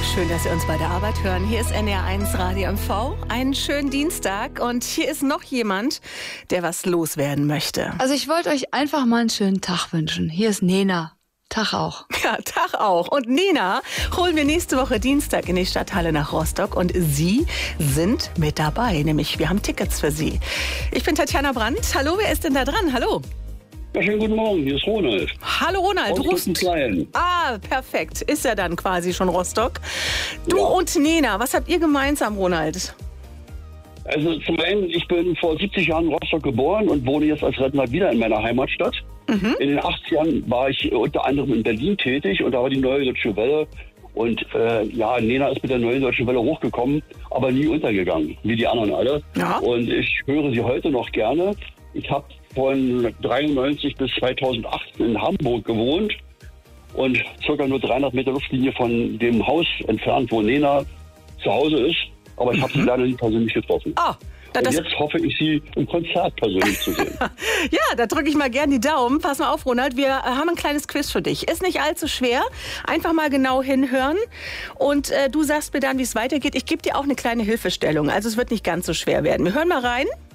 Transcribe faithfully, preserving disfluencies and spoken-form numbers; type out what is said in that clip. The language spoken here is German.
Schön, dass Sie uns bei der Arbeit hören. Hier ist N R eins Radio M V. Einen schönen Dienstag. Und hier ist noch jemand, der was loswerden möchte. Also ich wollte euch einfach mal einen schönen Tag wünschen. Hier ist Nena. Tag auch. Ja, Tag auch. Und Nena holen wir nächste Woche Dienstag in die Stadthalle nach Rostock. Und Sie sind mit dabei. Nämlich, wir haben Tickets für Sie. Ich bin Tatjana Brandt. Hallo, wer ist denn da dran? Hallo. Ja, schönen guten Morgen, hier ist Ronald. Hallo Ronald, du rufst... Klein. Ah, perfekt. Ist ja dann quasi schon Rostock. Du Ja. und Nena, was habt ihr gemeinsam, Ronald? Also zum einen, ich bin vor siebzig Jahren in Rostock geboren und wohne jetzt als Rentner wieder in meiner Heimatstadt. Mhm. In den achtzigern war ich unter anderem in Berlin tätig und da war die Neue Deutsche Welle. Und äh, ja, Nena ist mit der Neuen Deutschen Welle hochgekommen, aber nie untergegangen, wie die anderen alle. Ja. Und ich höre sie heute noch gerne. Ich habe von dreiundneunzig bis zweitausendacht in Hamburg gewohnt und circa nur dreihundert Meter Luftlinie von dem Haus entfernt, wo Nena zu Hause ist. Aber ich habe sie leider nie persönlich getroffen. Ah, da, Und das, jetzt hoffe ich, sie im Konzert persönlich zu sehen. ja, da drücke ich mal gern die Daumen. Pass mal auf, Ronald, wir äh, haben ein kleines Quiz für dich. Ist nicht allzu schwer. Einfach mal genau hinhören. Und äh, du sagst mir dann, wie es weitergeht. Ich gebe dir auch eine kleine Hilfestellung. Also es wird nicht ganz so schwer werden. Wir hören mal rein.